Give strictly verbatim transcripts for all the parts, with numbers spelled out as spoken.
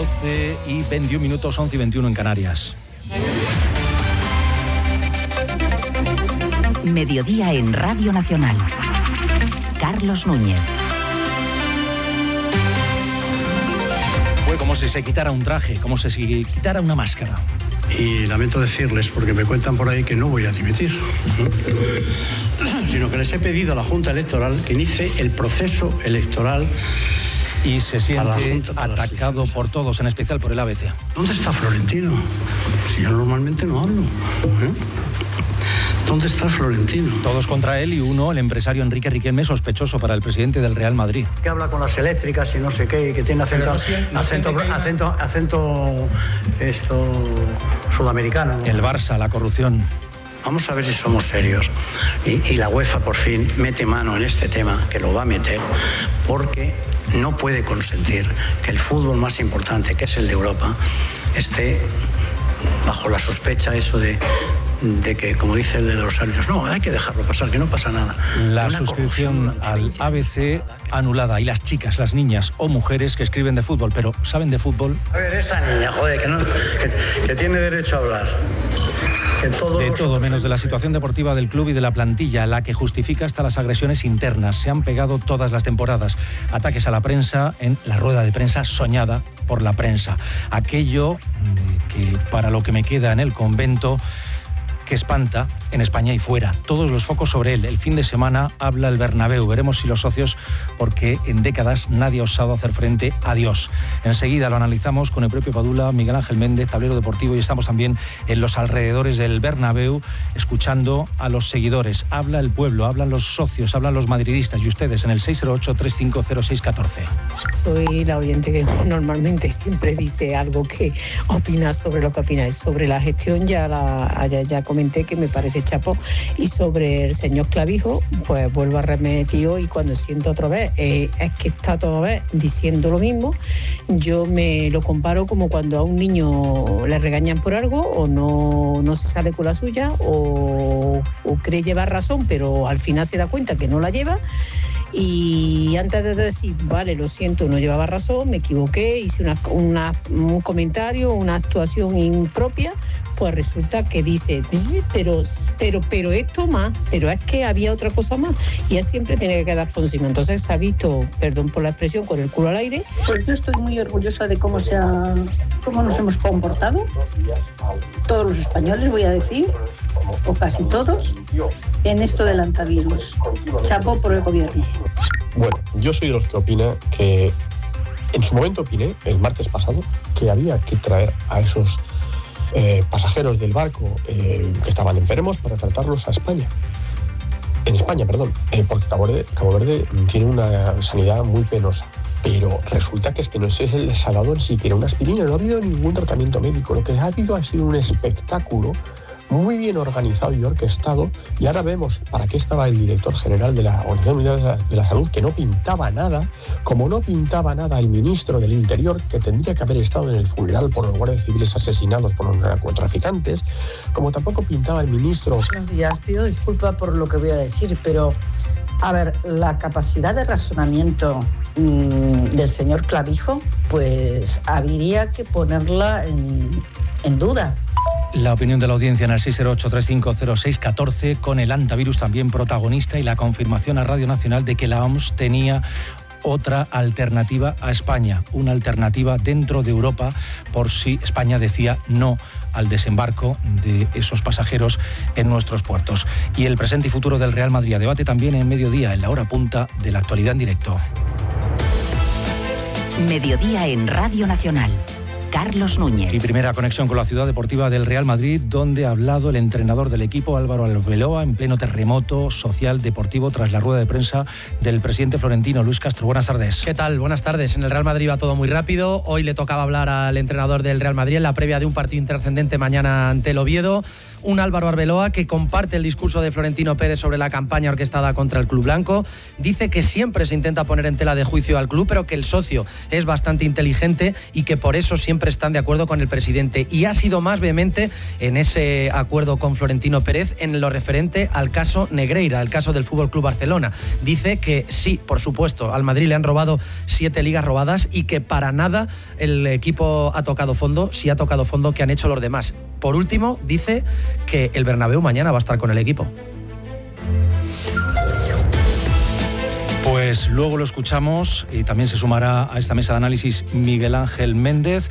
doce y veintiún minutos, once y veintiuno en Canarias. Mediodía en Radio Nacional. Carlos Núñez. Fue como si se quitara un traje, como si se quitara una máscara. Y lamento decirles, porque me cuentan por ahí que no voy a dimitir, sino que les he pedido a la Junta Electoral que inicie el proceso electoral. Y se siente atacado por todos, en especial por el A B C. ¿Dónde está Florentino? Si yo normalmente no hablo. ¿Eh? ¿Dónde está Florentino? Todos contra él y uno, el empresario Enrique Riquelme, sospechoso para el presidente del Real Madrid. Que habla con las eléctricas y no sé qué, y que tiene acento, no siente, no acento, acento, acento, acento esto, sudamericano. El Barça, la corrupción. Vamos a ver si somos serios. Y, y la UEFA por fin mete mano en este tema, que lo va a meter, porque no puede consentir que el fútbol más importante, que es el de Europa, esté bajo la sospecha eso de, de que, como dice el de los árbitros, no, hay que dejarlo pasar, que no pasa nada. La suscripción al A B C anulada, y las chicas, las niñas o mujeres que escriben de fútbol, pero ¿saben de fútbol? A ver, esa niña, joder, que, no, que, que tiene derecho a hablar. De todo, menos de la situación deportiva del club y de la plantilla, la que justifica hasta las agresiones internas. Se han pegado todas las temporadas. Ataques a la prensa en la rueda de prensa soñada por la prensa. Aquello que, para lo que me queda en el convento, que espanta en España y fuera. Todos los focos sobre él. El fin de semana habla el Bernabéu. Veremos si los socios, porque en décadas nadie ha osado hacer frente a Dios. Enseguida lo analizamos con el propio Padula, Miguel Ángel Méndez, Tablero Deportivo, y estamos también en los alrededores del Bernabéu escuchando a los seguidores. Habla el pueblo, hablan los socios, hablan los madridistas y ustedes en el seis cero ocho, tres cinco cero, seis uno cuatro. Soy la oyente que normalmente siempre dice algo que opina sobre lo que opina. Sobre la gestión ya, la, ya, ya comenté que me parece chapo, y sobre el señor Clavijo pues vuelvo a remetir, y cuando siento otra vez eh, es que está toda vez diciendo lo mismo. Yo me lo comparo como cuando a un niño le regañan por algo, o no, no se sale con la suya, o, o cree llevar razón pero al final se da cuenta que no la lleva, y antes de decir vale, lo siento, no llevaba razón, me equivoqué, hice una, una, un comentario, una actuación impropia, pues resulta que dice pero pero pero esto más, pero es que había otra cosa más, y él siempre tiene que quedar por encima. Entonces se ha visto, perdón por la expresión, con el culo al aire. Pues yo estoy muy orgullosa de cómo se ha, cómo nos hemos comportado todos los españoles, voy a decir, o casi todos, en esto del antivirus. Chapo por el gobierno. Bueno, yo soy de los que opina que, en su momento opiné, el martes pasado, que había que traer a esos Eh, pasajeros del barco eh, que estaban enfermos para tratarlos a España. En España, perdón, eh, porque Cabo Verde, Cabo Verde tiene una sanidad muy penosa. Pero resulta que es que no se les ha dado ni siquiera una aspirina, no ha habido ningún tratamiento médico. Lo que ha habido ha sido un espectáculo muy bien organizado y orquestado, y ahora vemos para qué estaba el director general de la Organización Mundial de la, de la Salud, que no pintaba nada, como no pintaba nada el ministro del Interior, que tendría que haber estado en el funeral por los guardias civiles asesinados por los narcotraficantes, como tampoco pintaba el ministro... Buenos días, pido disculpa por lo que voy a decir, pero, a ver, la capacidad de razonamiento mmm, del señor Clavijo, pues habría que ponerla en, en duda. La opinión de la audiencia en el seis cero ocho, tres cinco cero, seis uno cuatro, con el antivirus también protagonista, y la confirmación a Radio Nacional de que la O M S tenía otra alternativa a España, una alternativa dentro de Europa por si España decía no al desembarco de esos pasajeros en nuestros puertos. Y el presente y futuro del Real Madrid a debate también en Mediodía, en la hora punta de la actualidad en directo. Mediodía en Radio Nacional. Carlos Núñez. Y primera conexión con la ciudad deportiva del Real Madrid, donde ha hablado el entrenador del equipo, Álvaro Arbeloa, en pleno terremoto social deportivo tras la rueda de prensa del presidente florentino, Luis Castro. Buenas tardes. ¿Qué tal? Buenas tardes. En el Real Madrid va todo muy rápido. Hoy le tocaba hablar al entrenador del Real Madrid en la previa de un partido intrascendente mañana ante el Oviedo. Un Álvaro Arbeloa que comparte el discurso de Florentino Pérez sobre la campaña orquestada contra el club blanco. Dice que siempre se intenta poner en tela de juicio al club, pero que el socio es bastante inteligente y que por eso siempre siempre están de acuerdo con el presidente, y ha sido más vehemente en ese acuerdo con Florentino Pérez en lo referente al caso Negreira, el caso del F C Barcelona. Dice que sí, por supuesto, al Madrid le han robado siete ligas robadas y que para nada el equipo ha tocado fondo, sí ha tocado fondo que han hecho los demás. Por último, dice que el Bernabéu mañana va a estar con el equipo. Pues luego lo escuchamos y también se sumará a esta mesa de análisis Miguel Ángel Méndez.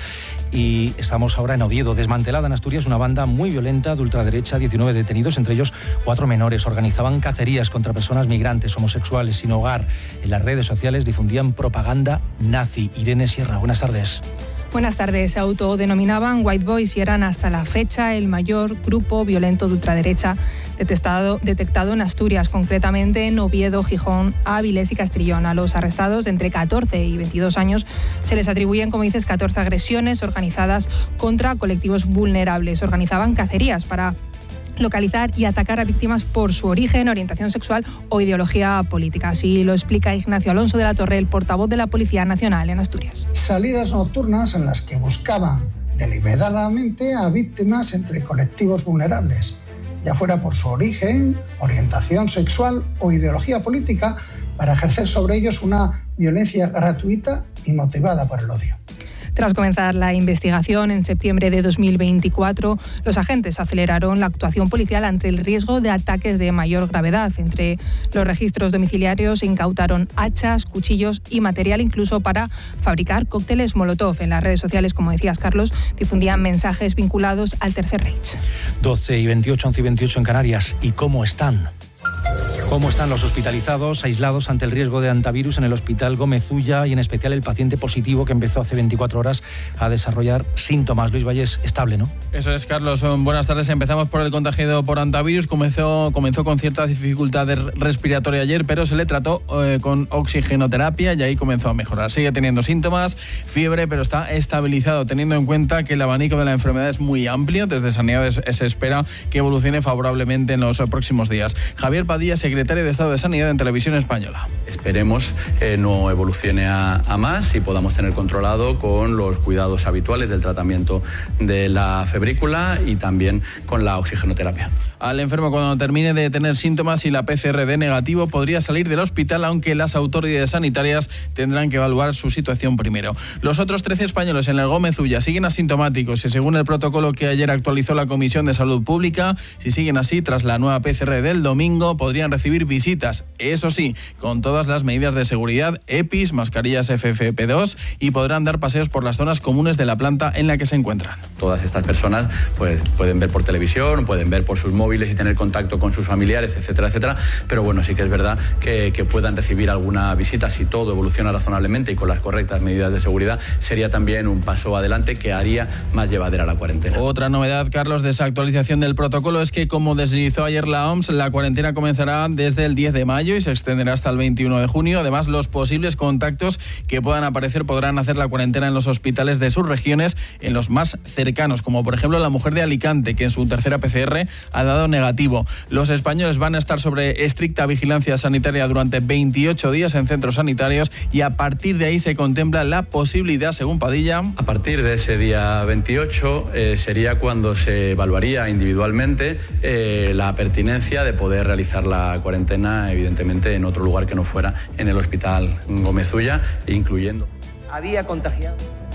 Y estamos ahora en Oviedo. Desmantelada en Asturias una banda muy violenta de ultraderecha, diecinueve detenidos, entre ellos cuatro menores. Organizaban cacerías contra personas migrantes, homosexuales, sin hogar. En las redes sociales difundían propaganda nazi. Irene Sierra, buenas tardes. Buenas tardes. Se autodenominaban White Boys y eran hasta la fecha el mayor grupo violento de ultraderecha detectado, detectado en Asturias, concretamente en Oviedo, Gijón, Áviles y Castrillón. A los arrestados de entre catorce y veintidós años se les atribuyen, como dices, catorce agresiones organizadas contra colectivos vulnerables. Organizaban cacerías para localizar y atacar a víctimas por su origen, orientación sexual o ideología política. Así lo explica Ignacio Alonso de la Torre, el portavoz de la Policía Nacional en Asturias. Salidas nocturnas en las que buscaban deliberadamente a víctimas entre colectivos vulnerables, ya fuera por su origen, orientación sexual o ideología política, para ejercer sobre ellos una violencia gratuita y motivada por el odio. Tras comenzar la investigación en septiembre de dos mil veinticuatro, los agentes aceleraron la actuación policial ante el riesgo de ataques de mayor gravedad. Entre los registros domiciliarios se incautaron hachas, cuchillos y material incluso para fabricar cócteles Molotov. En las redes sociales, como decías, Carlos, difundían mensajes vinculados al Tercer Reich. doce y veintiocho, once y veintiocho en Canarias. ¿Y cómo están? ¿Cómo están los hospitalizados, aislados ante el riesgo de hantavirus en el Hospital Gómez Ulla y en especial el paciente positivo que empezó hace veinticuatro horas a desarrollar síntomas? Luis Valles, estable, ¿no? Eso es, Carlos. Buenas tardes. Empezamos por el contagiado por hantavirus. Comenzó, comenzó con cierta dificultad respiratoria ayer, pero se le trató eh, con oxigenoterapia y ahí comenzó a mejorar. Sigue teniendo síntomas, fiebre, pero está estabilizado, teniendo en cuenta que el abanico de la enfermedad es muy amplio. Desde Sanidad se espera que evolucione favorablemente en los próximos días. Javier Padilla, secretario de Estado de Sanidad en Televisión Española. Esperemos que no evolucione a, a más y podamos tener controlado con los cuidados habituales del tratamiento de la febrícula y también con la oxigenoterapia. Al enfermo, cuando termine de tener síntomas y la P C R dé negativo, podría salir del hospital, aunque las autoridades sanitarias tendrán que evaluar su situación primero. Los otros trece españoles en el Gómez Ulla siguen asintomáticos y, según el protocolo que ayer actualizó la Comisión de Salud Pública, si siguen así, tras la nueva P C R del domingo, podrían recibir visitas, eso sí, con todas las medidas de seguridad, EPIs, mascarillas F F P dos, y podrán dar paseos por las zonas comunes de la planta en la que se encuentran. Todas estas personas pues, pueden ver por televisión, pueden ver por sus móviles y tener contacto con sus familiares, etcétera, etcétera, pero bueno, sí que es verdad que, que puedan recibir alguna visita. Si todo evoluciona razonablemente y con las correctas medidas de seguridad, sería también un paso adelante que haría más llevadera la cuarentena. Otra novedad, Carlos, de esa actualización del protocolo es que, como deslizó ayer la O M S, la cuarentena comenzará desde el diez de mayo y se extenderá hasta el veintiuno de junio. Además, los posibles contactos que puedan aparecer podrán hacer la cuarentena en los hospitales de sus regiones, en los más cercanos, como por ejemplo la mujer de Alicante, que en su tercera P C R ha dado negativo. Los españoles van a estar sobre estricta vigilancia sanitaria durante veintiocho días en centros sanitarios y a partir de ahí se contempla la posibilidad, según Padilla. A partir de ese día veintiocho eh, sería cuando se evaluaría individualmente eh, la pertinencia de poder realizar la cuarentena, evidentemente en otro lugar que no fuera en el Hospital Gómez Ulla, incluyendo. Había contagiado.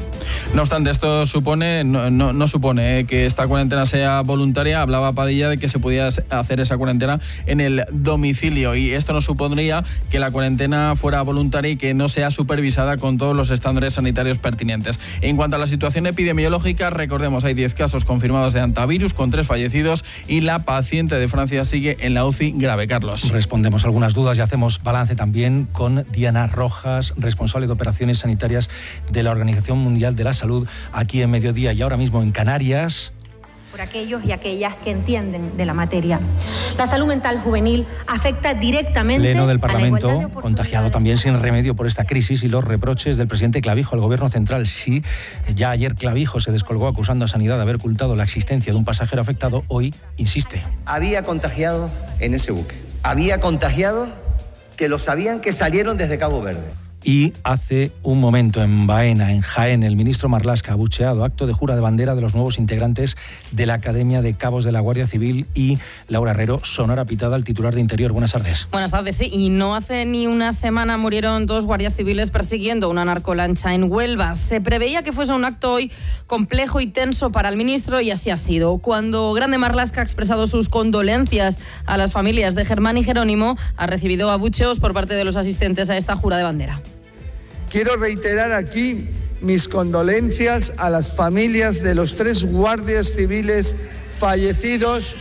No obstante, esto supone no, no, no supone eh, que esta cuarentena sea voluntaria. Hablaba Padilla de que se podía hacer esa cuarentena en el domicilio, y esto no supondría que la cuarentena fuera voluntaria y que no sea supervisada con todos los estándares sanitarios pertinentes. En cuanto a la situación epidemiológica, recordemos, hay diez casos confirmados de hantavirus con tres fallecidos y la paciente de Francia sigue en la U C I grave. Carlos. Respondemos algunas dudas y hacemos balance también con Diana Rojas, responsable de operaciones sanitarias de la Organización Mundial de la Salud, aquí en Mediodía y ahora mismo en Canarias. Por aquellos y aquellas que entienden de la materia. La salud mental juvenil afecta directamente Pleno del a Parlamento, la igualdad de contagiado también sin remedio por esta crisis y los reproches del presidente Clavijo al Gobierno Central. Sí, ya ayer Clavijo se descolgó acusando a Sanidad de haber ocultado la existencia de un pasajero afectado. Hoy insiste. Había contagiados en ese buque. Había contagiados que lo sabían, que salieron desde Cabo Verde. Y hace un momento en Baena, en Jaén, el ministro Marlaska ha abucheado acto de jura de bandera de los nuevos integrantes de la Academia de Cabos de la Guardia Civil. Y Laura Herrero, sonora pitada al titular de Interior. Buenas tardes. Buenas tardes, sí. Y no hace ni una semana murieron dos guardias civiles persiguiendo una narcolancha en Huelva. Se preveía que fuese un acto hoy complejo y tenso para el ministro y así ha sido. Cuando Grande Marlaska ha expresado sus condolencias a las familias de Germán y Jerónimo, ha recibido abucheos por parte de los asistentes a esta jura de bandera. Quiero reiterar aquí mis condolencias a las familias de los tres guardias civiles fallecidos.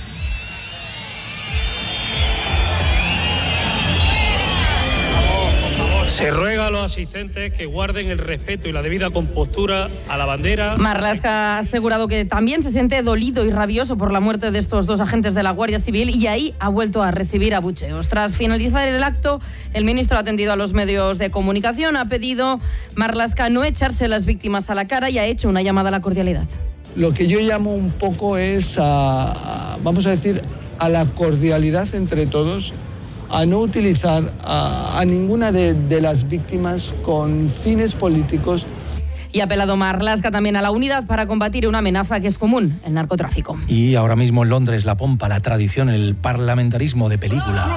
Se ruega a los asistentes que guarden el respeto y la debida compostura a la bandera. Marlaska ha asegurado que también se siente dolido y rabioso por la muerte de estos dos agentes de la Guardia Civil y ahí ha vuelto a recibir abucheos. Tras finalizar el acto, el ministro ha atendido a los medios de comunicación, ha pedido Marlaska no echarse las víctimas a la cara y ha hecho una llamada a la cordialidad. Lo que yo llamo un poco es, a, a, vamos a decir, a la cordialidad entre todos, a no utilizar a, a ninguna de, de las víctimas con fines políticos. Y ha apelado Marlaska también a la unidad para combatir una amenaza que es común, el narcotráfico. Y ahora mismo en Londres, la pompa, la tradición, el parlamentarismo de película.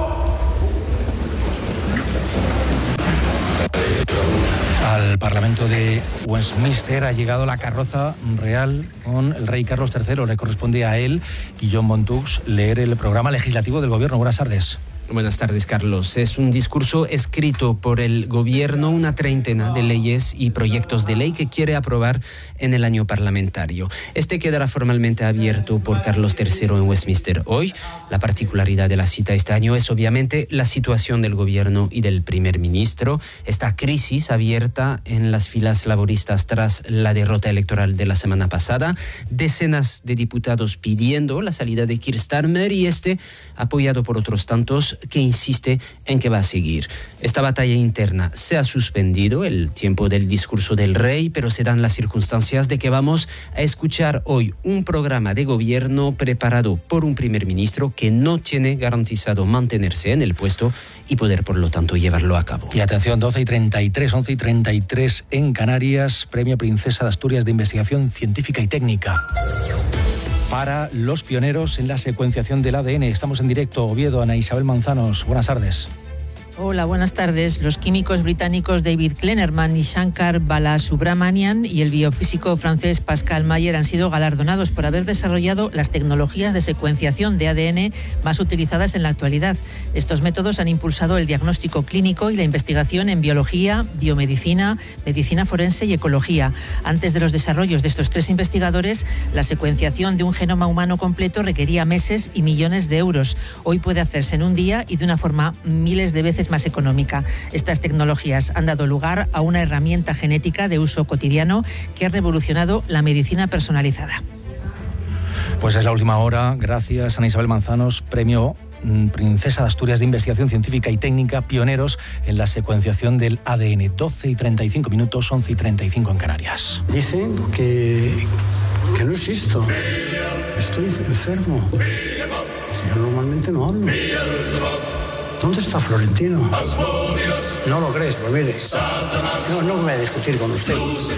Al Parlamento de Westminster ha llegado la carroza real con el rey Carlos tercero. Le corresponde a él y John Montux leer el programa legislativo del gobierno. Buenas tardes. Buenas tardes, Carlos. Es un discurso escrito por el gobierno, una treintena de leyes y proyectos de ley que quiere aprobar en el año parlamentario. Este quedará formalmente abierto por Carlos tercero en Westminster hoy. La particularidad de la cita este año es obviamente la situación del gobierno y del primer ministro. Esta crisis abierta en las filas laboristas tras la derrota electoral de la semana pasada. Decenas de diputados pidiendo la salida de Keir Starmer y este apoyado por otros tantos que insiste en que va a seguir. Esta batalla interna se ha suspendido el tiempo del discurso del rey, pero se dan las circunstancias de que vamos a escuchar hoy un programa de gobierno preparado por un primer ministro que no tiene garantizado mantenerse en el puesto y poder, por lo tanto, llevarlo a cabo. Y atención, doce y treinta y tres, once y treinta y tres en Canarias, Premio Princesa de Asturias de Investigación Científica y Técnica para los pioneros en la secuenciación del A D N. Estamos en directo, Oviedo, Ana Isabel Manzanos. Buenas tardes. Hola, buenas tardes. Los químicos británicos David Kleinerman y Shankar Balasubramanian y el biofísico francés Pascal Mayer han sido galardonados por haber desarrollado las tecnologías de secuenciación de A D N más utilizadas en la actualidad. Estos métodos han impulsado el diagnóstico clínico y la investigación en biología, biomedicina, medicina forense y ecología. Antes de los desarrollos de estos tres investigadores, la secuenciación de un genoma humano completo requería meses y millones de euros. Hoy puede hacerse en un día y de una forma miles de veces más económica. Estas tecnologías han dado lugar a una herramienta genética de uso cotidiano que ha revolucionado la medicina personalizada. Pues es la última hora. Gracias, Ana Isabel Manzanos, premio Princesa de Asturias de Investigación Científica y Técnica, pioneros en la secuenciación del A D N. doce y treinta y cinco minutos, once y treinta y cinco en Canarias. Dicen que, que no existo, que estoy enfermo. Si yo normalmente no hablo. ¿Dónde está Florentino? No lo crees, pues mire. No, no voy a discutir con usted.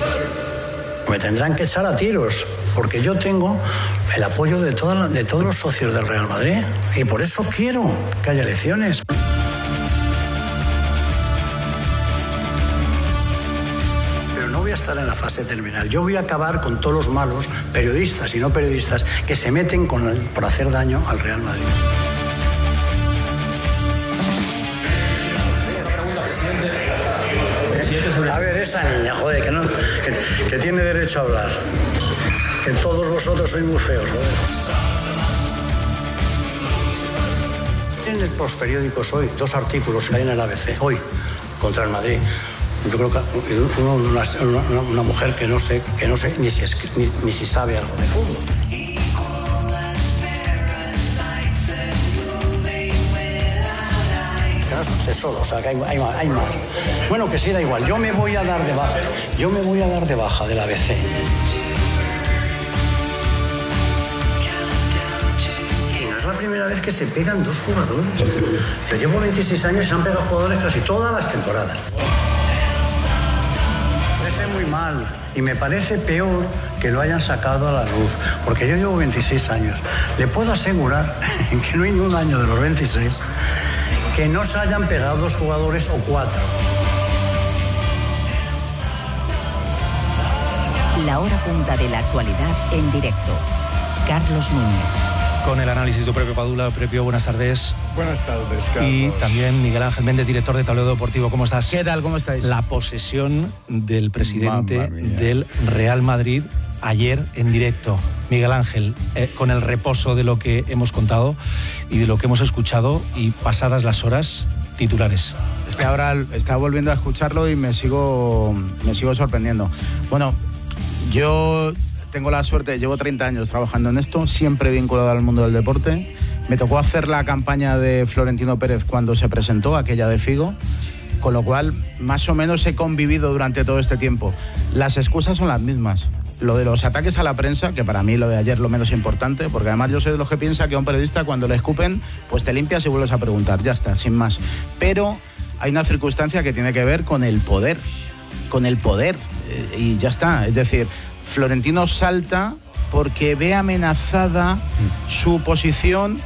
Me tendrán que echar a tiros, porque yo tengo el apoyo de, toda la, de todos los socios del Real Madrid. Y por eso quiero que haya elecciones. Pero no voy a estar en la fase terminal. Yo voy a acabar con todos los malos, periodistas y no periodistas, que se meten con el, por hacer daño al Real Madrid. A ver, esa niña, joder, que, no, que, que tiene derecho a hablar. Que todos vosotros sois muy feos, joder. En el postperiódicos hoy, dos artículos que hay en el A B C, hoy, contra el Madrid. Yo creo que uno, una, una, una mujer que no sé, que no sé ni si, es, ni, ni si sabe algo de fútbol. No es usted solo, o sea, que hay, hay, hay más. Bueno, que sí, da igual. Yo me voy a dar de baja. Yo me voy a dar de baja del A B C. Y no es la primera vez que se pegan dos jugadores. Yo llevo veintiséis años y se han pegado jugadores casi todas las temporadas. Me parece muy mal y me parece peor que lo hayan sacado a la luz, porque yo llevo veintiséis años. Le puedo asegurar que no hay ni un año de los veintiséis que no se hayan pegado dos jugadores o cuatro. La hora punta de la actualidad en directo. Carlos Núñez. Con el análisis de Prepio Padula. Prepio, buenas tardes. Buenas tardes, Carlos. Y también Miguel Ángel Méndez, director de Tablero Deportivo. ¿Cómo estás? ¿Qué tal? ¿Cómo estáis? La posesión del presidente del Real Madrid ayer en directo. Miguel Ángel, eh, con el reposo de lo que hemos contado y de lo que hemos escuchado y pasadas las horas, titulares. Es que ahora estaba volviendo a escucharlo y me sigo, me sigo sorprendiendo. Bueno, yo tengo la suerte, llevo treinta años trabajando en esto, siempre vinculado al mundo del deporte. Me tocó hacer la campaña de Florentino Pérez cuando se presentó, aquella de Figo, con lo cual más o menos he convivido durante todo este tiempo. Las excusas son las mismas. Lo de los ataques a la prensa, que para mí lo de ayer es lo menos importante, porque además yo soy de los que piensa que a un periodista cuando le escupen, pues te limpias y vuelves a preguntar, ya está, sin más. Pero hay una circunstancia que tiene que ver con el poder, con el poder, eh, y ya está. Es decir, Florentino salta porque ve amenazada su posición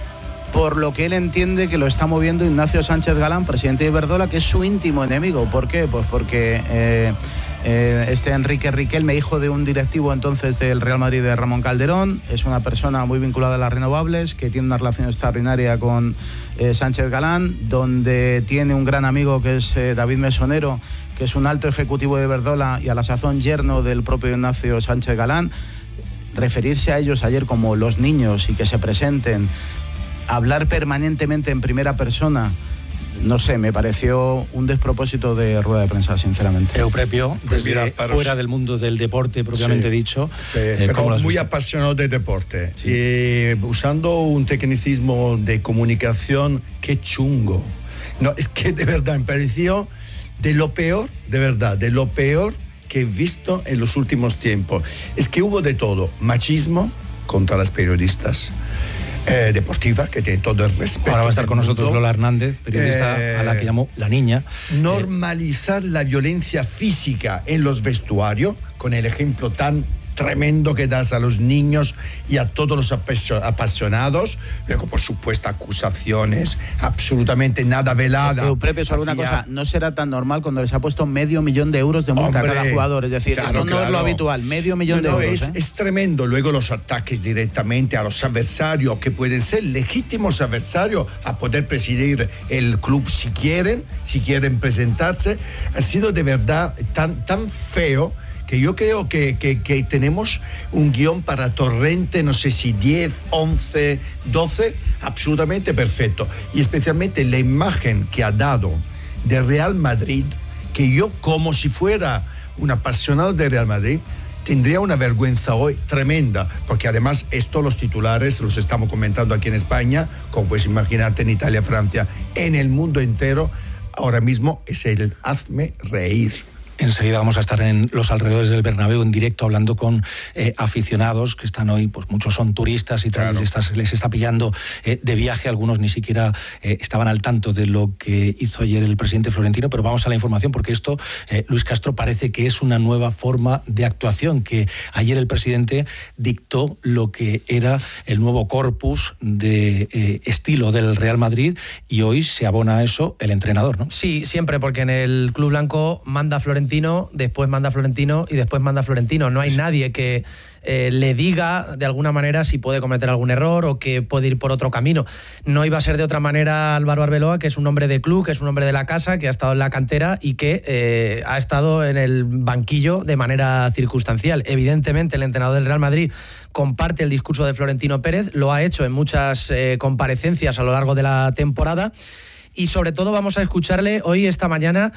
por lo que él entiende que lo está moviendo Ignacio Sánchez Galán, presidente de Iberdrola, que es su íntimo enemigo. ¿Por qué? Pues porque eh, eh, este Enrique Riquelme, hijo de un directivo entonces del Real Madrid de Ramón Calderón, es una persona muy vinculada a las renovables, que tiene una relación extraordinaria con eh, Sánchez Galán, donde tiene un gran amigo que es eh, David Mesonero, que es un alto ejecutivo de Iberdrola y a la sazón yerno del propio Ignacio Sánchez Galán. Referirse a ellos ayer como los niños y que se presenten, hablar permanentemente en primera persona, no sé, me pareció un despropósito de rueda de prensa, sinceramente. Euprepio, desde pues mira, fuera del mundo del deporte propiamente sí, dicho. Eh, eh, pero muy visto? apasionado de deporte. Sí. Eh, usando un tecnicismo de comunicación, qué chungo. No, es que de verdad me pareció de lo peor, de verdad, de lo peor que he visto en los últimos tiempos. Es que hubo de todo, machismo contra las periodistas. Eh, deportiva, que tiene todo el respeto. Ahora va a estar con nosotros Lola Hernández, periodista eh, a la que llamó la niña. Normalizar eh. la violencia física en los vestuarios, con el ejemplo tan tremendo que das a los niños y a todos los apasionados. Luego, por supuesto, acusaciones absolutamente nada velada. Pero, Pepe, solo una cosa, no será tan normal cuando les ha puesto medio millón de euros de multa Hombre, a cada jugador. Es decir, claro, esto no claro. es lo habitual, medio millón no, no, de euros. Es, ¿eh? es tremendo. Luego los ataques directamente a los adversarios, que pueden ser legítimos adversarios, a poder presidir el club si quieren, si quieren presentarse. Ha sido de verdad tan, tan feo que yo creo que, que, que tenemos un guión para Torrente, no sé si diez, once, doce, absolutamente perfecto. Y especialmente la imagen que ha dado de Real Madrid, que yo, como si fuera un apasionado de Real Madrid, tendría una vergüenza hoy tremenda, porque además esto los titulares los estamos comentando aquí en España, como puedes imaginarte en Italia, Francia, en el mundo entero, ahora mismo es el hazme reír. Enseguida vamos a estar en los alrededores del Bernabéu en directo hablando con eh, aficionados que están hoy, pues muchos son turistas y tal, claro. les, está, les está pillando eh, de viaje, algunos ni siquiera eh, estaban al tanto de lo que hizo ayer el presidente Florentino, pero vamos a la información porque esto, eh, Luis Castro, parece que es una nueva forma de actuación, que ayer el presidente dictó lo que era el nuevo corpus de eh, estilo del Real Madrid y hoy se abona a eso el entrenador, ¿no? Sí, siempre, porque en el Club Blanco manda Florentino, después manda Florentino y después manda Florentino. No hay nadie que eh, le diga de alguna manera si puede cometer algún error o que puede ir por otro camino. No iba a ser de otra manera Álvaro Arbeloa, que es un hombre de club, que es un hombre de la casa, que ha estado en la cantera y que eh, ha estado en el banquillo de manera circunstancial. Evidentemente el entrenador del Real Madrid comparte el discurso de Florentino Pérez, lo ha hecho en muchas eh, comparecencias a lo largo de la temporada y sobre todo vamos a escucharle hoy, esta mañana,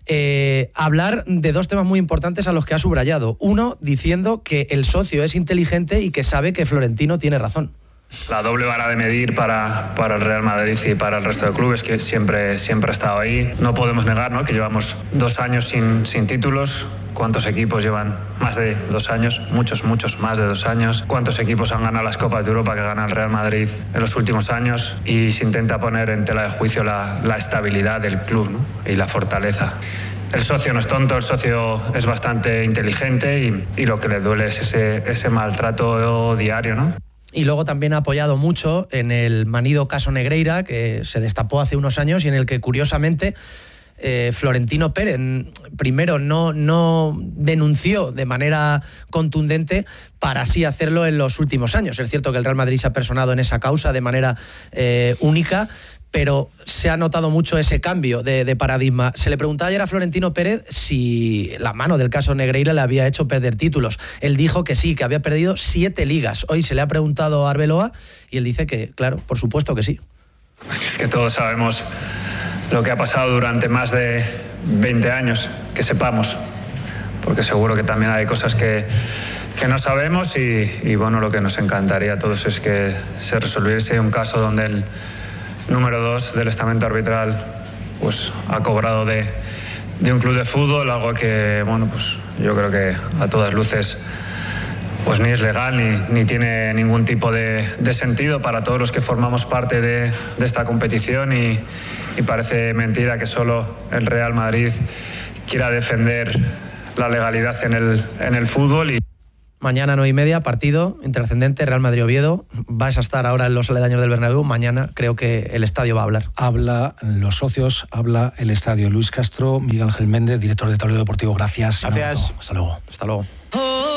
Eh, hablar de dos temas muy importantes a los que ha subrayado. Uno, diciendo que el socio es inteligente y que sabe que Florentino tiene razón. La doble vara de medir para, para el Real Madrid y para el resto de clubes, que siempre, siempre ha estado ahí. No podemos negar, ¿no?, que llevamos dos años sin, sin títulos. ¿Cuántos equipos llevan más de dos años? Muchos, muchos más de dos años. ¿Cuántos equipos han ganado las Copas de Europa que gana el Real Madrid en los últimos años? Y se intenta poner en tela de juicio la, la estabilidad del club, ¿no?, y la fortaleza. El socio no es tonto, el socio es bastante inteligente y, y lo que le duele es ese, ese maltrato diario, ¿no? Y luego también ha apoyado mucho en el manido caso Negreira, que se destapó hace unos años y en el que, curiosamente, eh, Florentino Pérez primero no, no denunció de manera contundente para así hacerlo en los últimos años. Es cierto que el Real Madrid se ha personado en esa causa de manera eh, única, pero se ha notado mucho ese cambio de, de paradigma. Se le preguntaba ayer a Florentino Pérez si la mano del caso Negreira le había hecho perder títulos. Él dijo que sí, que había perdido siete ligas. Hoy se le ha preguntado a Arbeloa y él dice que, claro, por supuesto que sí. Es que todos sabemos lo que ha pasado durante más de veinte años, que sepamos, porque seguro que también hay cosas que, que no sabemos y, y, bueno, lo que nos encantaría a todos es que se resolviese un caso donde el número dos del estamento arbitral pues ha cobrado de, de un club de fútbol, algo que, bueno, pues yo creo que a todas luces pues ni es legal ni, ni tiene ningún tipo de, de sentido para todos los que formamos parte de, de esta competición y, y parece mentira que solo el Real Madrid quiera defender la legalidad en el, en el fútbol. Y mañana nueve y media, partido intrascendente, Real Madrid-Oviedo. Vais a estar ahora en los aledaños del Bernabéu. Mañana creo que el estadio va a hablar. Habla los socios, habla el estadio. Luis Castro, Miguel Ángel Méndez, director de Tablero Deportivo. Gracias. Gracias. Hasta luego. Hasta luego.